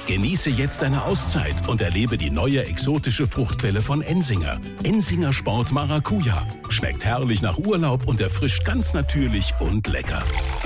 Genieße jetzt eine Auszeit und erlebe die neue exotische Fruchtquelle von Ensinger. Ensinger Sport Maracuja. Schmeckt herrlich nach Urlaub und erfrischt ganz natürlich und lecker.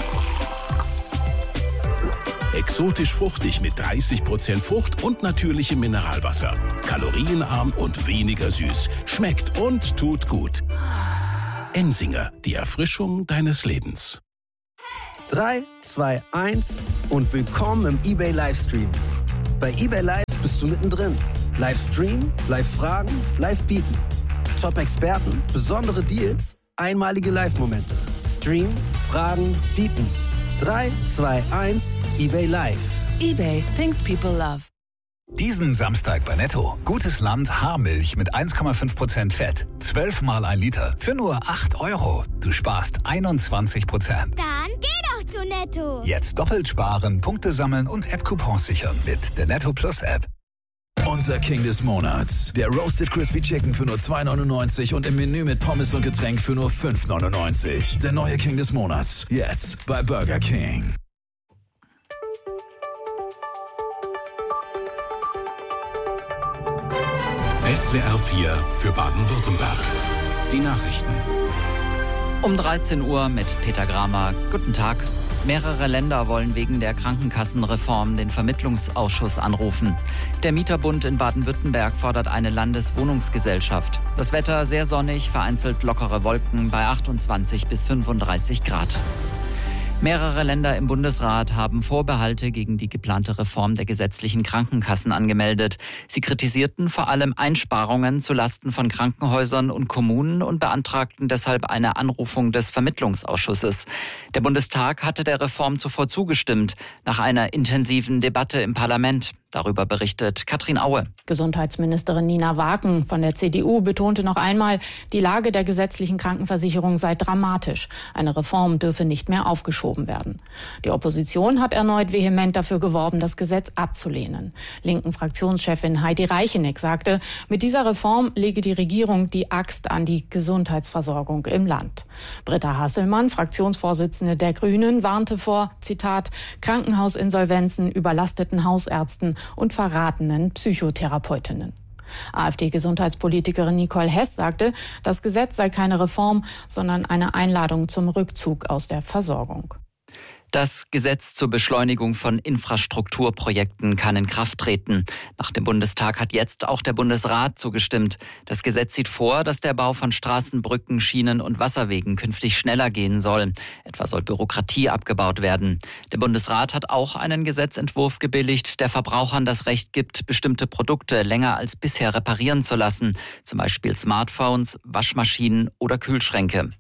Exotisch fruchtig mit 30% Frucht und natürlichem Mineralwasser. Kalorienarm und weniger süß. Schmeckt und tut gut. Ensinger, die Erfrischung deines Lebens. 3, 2, 1 und willkommen im eBay Livestream. Bei eBay Live bist du mittendrin. Livestream, Live-Fragen, Live-Bieten. Top-Experten, besondere Deals, einmalige Live-Momente. Stream, Fragen, Bieten. 3, 2, 1, eBay Live. eBay, things people love. Diesen Samstag bei Netto. Gutes Land Haarmilch mit 1,5% Fett. 12 mal 1 Liter für nur 8 €. Du sparst 21%. Dann geh doch zu Netto. Jetzt doppelt sparen, Punkte sammeln und App-Coupons sichern mit der Netto Plus App. Unser King des Monats. Der Roasted Crispy Chicken für nur 2,99 und im Menü mit Pommes und Getränk für nur 5,99. Der neue King des Monats. Jetzt bei Burger King. SWR 4 für Baden-Württemberg. Die Nachrichten. Um 13 Uhr mit Peter Gramer. Guten Tag. Mehrere Länder wollen wegen der Krankenkassenreform den Vermittlungsausschuss anrufen. Der Mieterbund in Baden-Württemberg fordert eine Landeswohnungsgesellschaft. Das Wetter sehr sonnig, vereinzelt lockere Wolken bei 28 bis 35 Grad. Mehrere Länder im Bundesrat haben Vorbehalte gegen die geplante Reform der gesetzlichen Krankenkassen angemeldet. Sie kritisierten vor allem Einsparungen zulasten von Krankenhäusern und Kommunen und beantragten deshalb eine Anrufung des Vermittlungsausschusses. Der Bundestag hatte der Reform zuvor zugestimmt, nach einer intensiven Debatte im Parlament. Darüber berichtet Katrin Aue. Gesundheitsministerin Nina Waken von der CDU betonte noch einmal, die Lage der gesetzlichen Krankenversicherung sei dramatisch. Eine Reform dürfe nicht mehr aufgeschoben werden. Die Opposition hat erneut vehement dafür geworben, das Gesetz abzulehnen. Linken Fraktionschefin Heidi Reicheneck sagte, mit dieser Reform lege die Regierung die Axt an die Gesundheitsversorgung im Land. Britta Hasselmann, Fraktionsvorsitzende der Grünen, warnte vor, Zitat, Krankenhausinsolvenzen, überlasteten Hausärzten und verratenen Psychotherapeutinnen. AfD-Gesundheitspolitikerin Nicole Hess sagte, das Gesetz sei keine Reform, sondern eine Einladung zum Rückzug aus der Versorgung. Das Gesetz zur Beschleunigung von Infrastrukturprojekten kann in Kraft treten. Nach dem Bundestag hat jetzt auch der Bundesrat zugestimmt. Das Gesetz sieht vor, dass der Bau von Straßen, Brücken, Schienen und Wasserwegen künftig schneller gehen soll. Etwa soll Bürokratie abgebaut werden. Der Bundesrat hat auch einen Gesetzentwurf gebilligt, der Verbrauchern das Recht gibt, bestimmte Produkte länger als bisher reparieren zu lassen. Zum Beispiel Smartphones, Waschmaschinen oder Kühlschränke.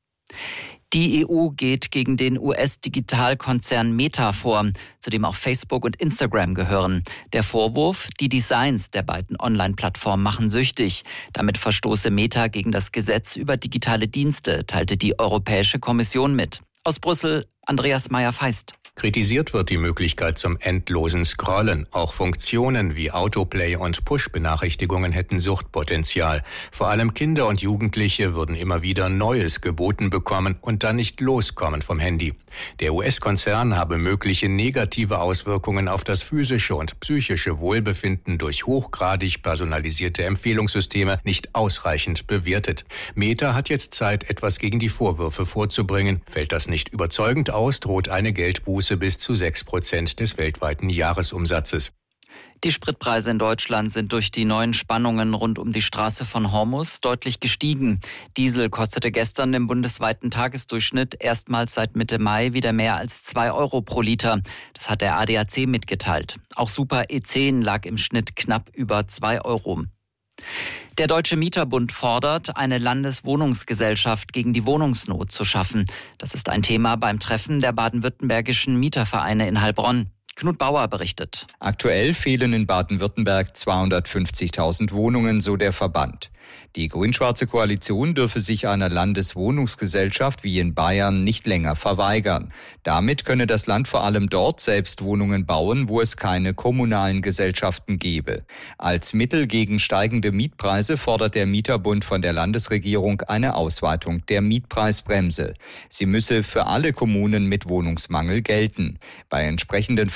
Die EU geht gegen den US-Digitalkonzern Meta vor, zu dem auch Facebook und Instagram gehören. Der Vorwurf, die Designs der beiden Online-Plattformen machen süchtig. Damit verstoße Meta gegen das Gesetz über digitale Dienste, teilte die Europäische Kommission mit. Aus Brüssel, Andreas Meyer-Feist. Kritisiert wird die Möglichkeit zum endlosen Scrollen. Auch Funktionen wie Autoplay und Push-Benachrichtigungen hätten Suchtpotenzial. Vor allem Kinder und Jugendliche würden immer wieder Neues geboten bekommen und dann nicht loskommen vom Handy. Der US-Konzern habe mögliche negative Auswirkungen auf das physische und psychische Wohlbefinden durch hochgradig personalisierte Empfehlungssysteme nicht ausreichend bewertet. Meta hat jetzt Zeit, etwas gegen die Vorwürfe vorzubringen. Fällt das nicht überzeugend aus, droht eine Geldbuße bis zu 6% des weltweiten Jahresumsatzes. Die Spritpreise in Deutschland sind durch die neuen Spannungen rund um die Straße von Hormuz deutlich gestiegen. Diesel kostete gestern im bundesweiten Tagesdurchschnitt erstmals seit Mitte Mai wieder mehr als 2 € pro Liter. Das hat der ADAC mitgeteilt. Auch Super E10 lag im Schnitt knapp über 2 €. Der Deutsche Mieterbund fordert, eine Landeswohnungsgesellschaft gegen die Wohnungsnot zu schaffen. Das ist ein Thema beim Treffen der baden-württembergischen Mietervereine in Heilbronn. Knut Bauer berichtet. Aktuell fehlen in Baden-Württemberg 250.000 Wohnungen, so der Verband. Die grün-schwarze Koalition dürfe sich einer Landeswohnungsgesellschaft wie in Bayern nicht länger verweigern. Damit könne das Land vor allem dort selbst Wohnungen bauen, wo es keine kommunalen Gesellschaften gebe. Als Mittel gegen steigende Mietpreise fordert der Mieterbund von der Landesregierung eine Ausweitung der Mietpreisbremse. Sie müsse für alle Kommunen mit Wohnungsmangel gelten. Bei entsprechenden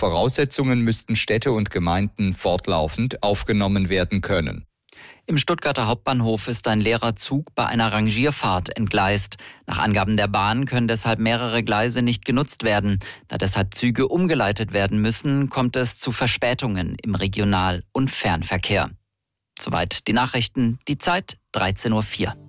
Voraussetzungen müssten Städte und Gemeinden fortlaufend aufgenommen werden können. Im Stuttgarter Hauptbahnhof ist ein leerer Zug bei einer Rangierfahrt entgleist. Nach Angaben der Bahn können deshalb mehrere Gleise nicht genutzt werden. Da deshalb Züge umgeleitet werden müssen, kommt es zu Verspätungen im Regional- und Fernverkehr. Soweit die Nachrichten. Die Zeit 13:04 Uhr.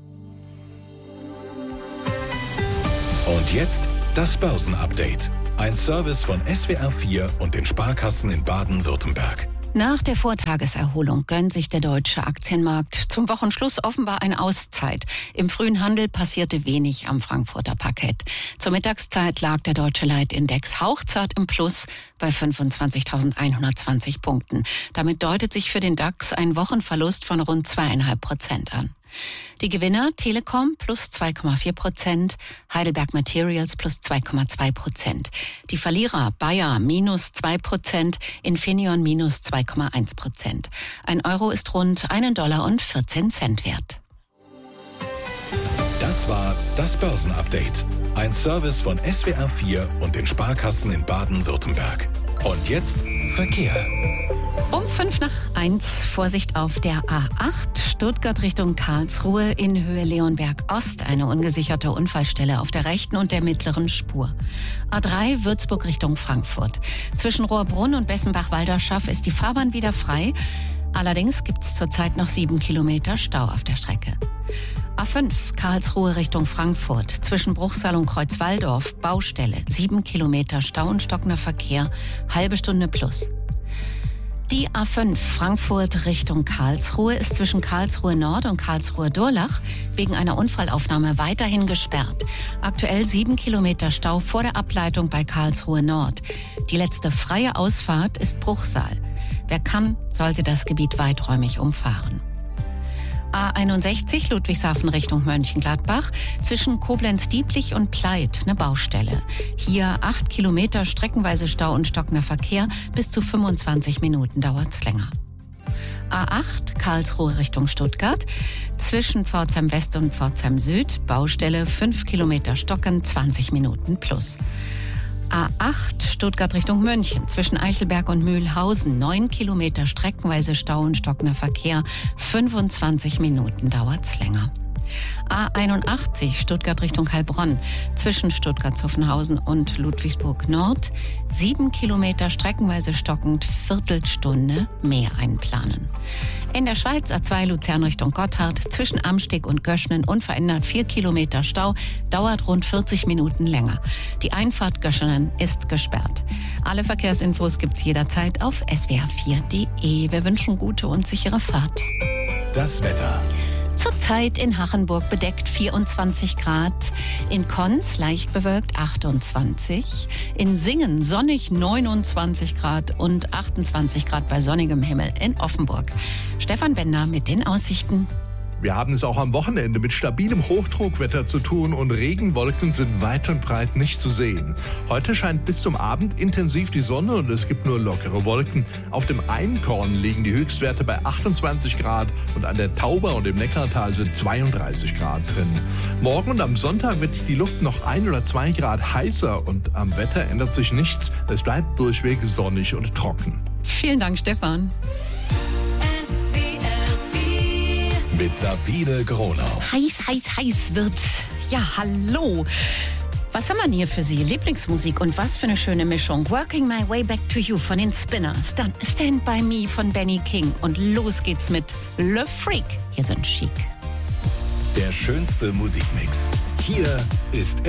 Und jetzt das Börsenupdate. Ein Service von SWR 4 und den Sparkassen in Baden-Württemberg. Nach der Vortageserholung gönnt sich der deutsche Aktienmarkt zum Wochenschluss offenbar eine Auszeit. Im frühen Handel passierte wenig am Frankfurter Parkett. Zur Mittagszeit lag der deutsche Leitindex hauchzart im Plus bei 25.120 Punkten. Damit deutet sich für den DAX ein Wochenverlust von rund 2,5% an. Die Gewinner Telekom plus 2,4%, Heidelberg Materials plus 2,2%. Die Verlierer Bayer minus 2%, Infineon minus 2,1%. Ein Euro ist rund $1,14 wert. Das war das Börsenupdate. Ein Service von SWR 4 und den Sparkassen in Baden-Württemberg. Und jetzt Verkehr. Um 1:05 Vorsicht auf der A8, Stuttgart Richtung Karlsruhe in Höhe Leonberg Ost. Eine ungesicherte Unfallstelle auf der rechten und der mittleren Spur. A3 Würzburg Richtung Frankfurt. Zwischen Rohrbrunn und Bessenbach-Walderschaff ist die Fahrbahn wieder frei. Allerdings gibt es zurzeit noch 7 Kilometer Stau auf der Strecke. A5 Karlsruhe Richtung Frankfurt. Zwischen Bruchsal und Kreuzwaldorf Baustelle. 7 Kilometer Stau und stockender Verkehr. Halbe Stunde plus. Die A5 Frankfurt Richtung Karlsruhe ist zwischen Karlsruhe Nord und Karlsruhe Durlach wegen einer Unfallaufnahme weiterhin gesperrt. Aktuell 7 Kilometer Stau vor der Ableitung bei Karlsruhe Nord. Die letzte freie Ausfahrt ist Bruchsal. Wer kann, sollte das Gebiet weiträumig umfahren. A61 Ludwigshafen Richtung Mönchengladbach. Zwischen Koblenz-Dieblich und Pleit eine Baustelle. Hier 8 Kilometer streckenweise Stau und stockender Verkehr. Bis zu 25 Minuten dauert's länger. A8 Karlsruhe Richtung Stuttgart. Zwischen Pforzheim West und Pforzheim Süd. Baustelle 5 Kilometer stocken, 20 Minuten plus. A8 Stuttgart Richtung München. Zwischen Eichelberg und Mühlhausen 9 Kilometer streckenweise Stau und stockender Verkehr. 25 Minuten dauert's länger. A81 Stuttgart Richtung Heilbronn. Zwischen Stuttgart-Zuffenhausen und Ludwigsburg Nord 7 Kilometer streckenweise stockend, Viertelstunde mehr einplanen. In der Schweiz A2 Luzern Richtung Gotthard. Zwischen Amsteg und Göschnen unverändert 4 Kilometer Stau, dauert rund 40 Minuten länger. Die Einfahrt Göschenen ist gesperrt. Alle Verkehrsinfos gibt's jederzeit auf swr4.de. Wir wünschen gute und sichere Fahrt. Das Wetter. Zurzeit in Hachenburg bedeckt 24 Grad, in Konz leicht bewölkt 28, in Singen sonnig 29 Grad und 28 Grad bei sonnigem Himmel in Offenburg. Stefan Bender mit den Aussichten. Wir haben es auch am Wochenende mit stabilem Hochdruckwetter zu tun und Regenwolken sind weit und breit nicht zu sehen. Heute scheint bis zum Abend intensiv die Sonne und es gibt nur lockere Wolken. Auf dem Einkorn liegen die Höchstwerte bei 28 Grad und an der Tauber und im Neckartal sind 32 Grad drin. Morgen und am Sonntag wird die Luft noch 1 oder 2 Grad heißer und am Wetter ändert sich nichts. Es bleibt durchweg sonnig und trocken. Vielen Dank, Stefan. Mit Sabine Gronau. Heiß wird's. Ja, hallo. Was haben wir denn hier für Sie? Lieblingsmusik und was für eine schöne Mischung. Working My Way Back to You von den Spinners. Dann Stand By Me von Benny King. Und los geht's mit Le Freak. Hier sind Chic. Der schönste Musikmix. Hier ist